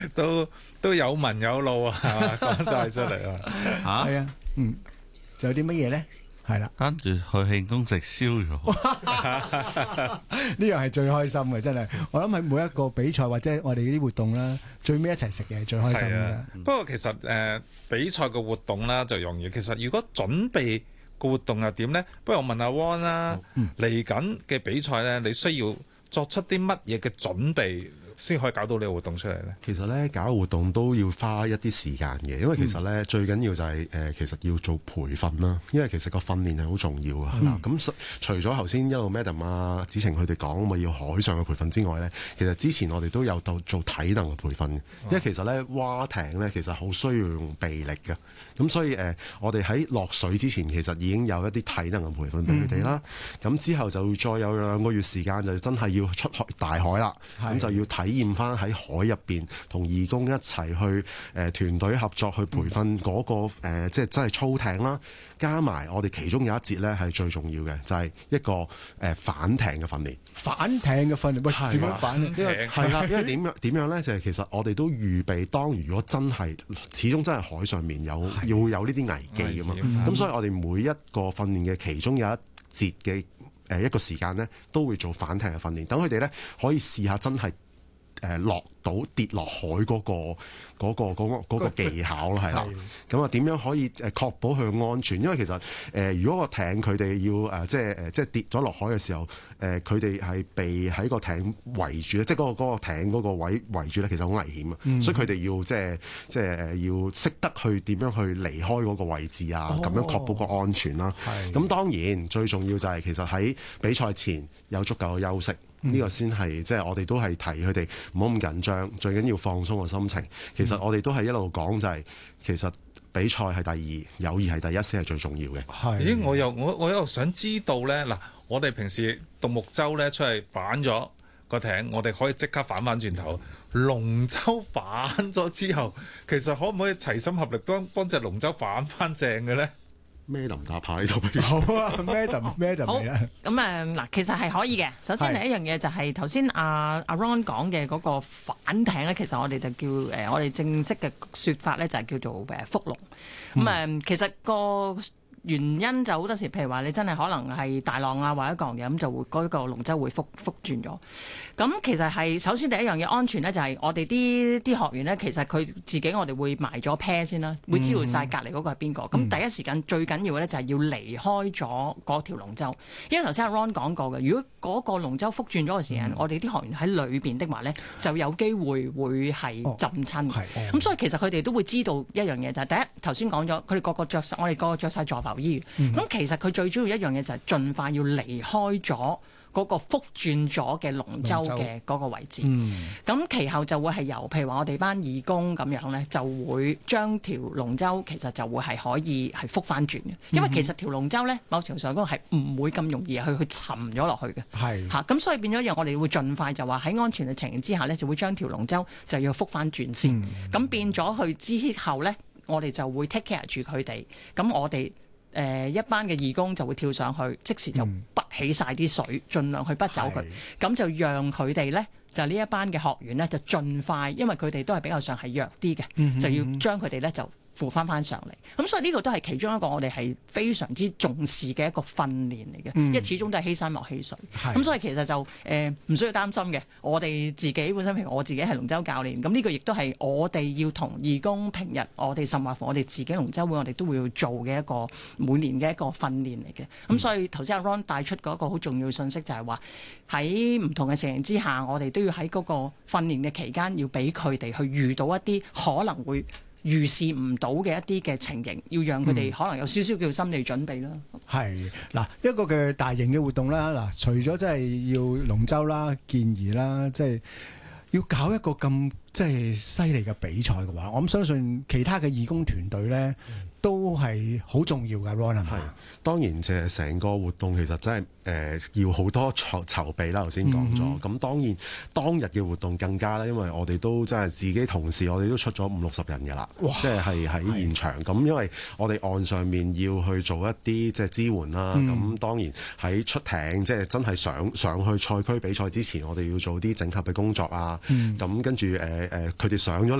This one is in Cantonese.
都有文有路啊，係嘛，講晒出嚟啊！ 嚇， 係啊，仲有啲乜嘢咧？係啦， 跟住去慶功食燒肉， 呢樣係最開心嘅，真係。我諗喺每一個比賽或者我哋呢啲活動啦，最尾一齊食嘅係最開心嘅。 不過其實比賽嘅活動啦就容易，其實如果準備個活動又點呢？不如我問阿 Ron 啦，嚟緊嘅比賽呢，你需要作出啲乜嘢嘅準備先可以搞到呢個活動出嚟呢？ 其實咧搞活動都要花一啲時間嘅，因為其實咧最緊要就係其實要做培訓啦，因為其實個訓練係好重要啊。嗱，咁除咗頭先一路 Madam 啊、子晴佢哋講咁要海上嘅培訓之外咧，其實之前我哋都有做體能嘅培訓嘅，因為其實咧蛙艇咧其實好需要用臂力嘅，咁所以我哋喺落水之前其實已經有一啲體能嘅培訓俾佢哋啦。咁之後就再有2個月時間就真係要出大海啦，咁就要體驗翻喺海入邊同義工一齊去團隊合作去培訓嗰個即係真係操艇啦，加埋我哋其中有一節咧係最重要嘅，就係一個反艇嘅訓練。 反艇嘅訓練，喂，點樣反艇？ 係啦，因為點樣咧？就係其實我哋都預備，當如果真係始終真係海上面要有呢啲危機噶嘛，咁所以我哋每一個訓練嘅其中有一節嘅一個時間咧，都會做反艇嘅訓練，等佢哋咧可以試下真係落到跌落海嗰個技巧咯，係啦。咁啊點樣可以確保佢嘅安全？因為其實如果個艇佢哋要即係跌咗落海嘅時候，佢哋係被喺個艇圍住咧，即係嗰個艇嗰個位圍住咧，其實好危險啊！所以佢哋要即係要識得去點樣去離開嗰個位置啊，咁樣確保個安全啦。咁當然最重要就係其實喺比賽前有足夠嘅休息。呢個先係即係我哋都係提佢哋唔好咁緊張，最緊要放鬆個心情。其實我哋都係一路講就係，其實比賽係第二，友誼係第一先係最重要嘅。 咦，我又想知道呢。嗱，我哋平時獨木舟呢出去反咗個艇，我哋可以即刻反翻轉頭。龍舟反咗之後，其實可唔可以齊心合力幫隻龍舟反翻正嘅呢 ？Madam 打牌呢度好啊，Madam 好嚟啦。 咁嗱，其實係可以嘅。首先第一樣嘢就係頭先阿 Ron 講嘅嗰個反艇咧，其實我哋就叫我哋正式嘅説法咧就係叫做福龍。咁其實個原因就好多時，譬如話你真係可能係大浪啊，或者降嘅咁，就會嗰個龍舟會覆轉咗。咁其實係首先第一樣嘢安全咧，就係我哋啲學員咧，其實佢自己我哋會埋咗 pair 先啦，會知道晒隔離嗰個係邊個。咁第一時間最緊要嘅咧就係要離開咗嗰條龍舟，因為頭先阿 Ron 講過嘅，如果嗰個龍舟覆轉咗嘅時間，我哋啲學員喺裏邊的話咧，就有機會係浸親。咁所以其實佢哋都會知道一樣嘢，就係第一頭先講咗，佢哋個個着晒，我哋個個着晒助浮衣。咁其實佢最主要一樣嘢就係盡快要離開咗嗰個覆轉咗嘅龍舟嘅嗰個位置。咁其後就會係由譬如話我哋班義工咁樣咧，就會將條龍舟其實就會係可以係覆翻轉嘅。因為其實條龍舟咧，某程度上嗰個係唔會咁容易去沉咗落去嘅。係嚇，咁所以變咗一樣，我哋會盡快就話喺安全嘅情形之下咧，就會將條龍舟就要覆翻轉先。咁變咗去之後咧，我哋就會 take care 住佢哋。咁我哋一班嘅義工就會跳上去，即時就拔起晒啲水，盡量去拔走佢。咁就讓佢哋呢，就呢一班嘅學員呢，就盡快，因為佢哋都係比較上係弱啲嘅，就要將佢哋呢就扶翻上嚟。咁所以呢個都係其中一個我哋係非常之重視嘅一個訓練嚟嘅，因為始終都係欺山莫欺水。咁所以其實就唔需要擔心嘅。我哋自己本身譬如我自己係龍舟教練，咁呢個亦都係我哋要同義工平日我哋甚或乎我哋自己龍舟會我哋都會要做嘅一個每年嘅一個訓練嚟嘅。咁所以頭先阿 Ron 帶出嗰個好重要嘅信息就係話喺唔同嘅情形之下，我哋都要喺嗰個訓練嘅期間要俾佢哋去遇到一啲可能會預視唔到嘅一啲嘅情形，要讓佢哋可能有少少叫心理準備啦。 係嗱，一個嘅大型嘅活動啦，嗱，除咗真係要龍舟啦、健兒啦，即係要搞一個咁即係犀利嘅比賽嘅話，我諗相信其他嘅義工團隊咧都係好重要㗎。Ron 係咪？ 當然，就係成個活動其實真係要好多籌備啦。頭先講咗，咁當然當日嘅活動更加啦，因為我哋都真係自己同事，我哋都出咗50-60人㗎啦，即係喺現場。咁因為我哋岸上面要去做一啲即係支援啦，咁當然喺出艇即係真係上去賽區比賽之前，我哋要做啲整合嘅工作啊。咁跟住佢哋上咗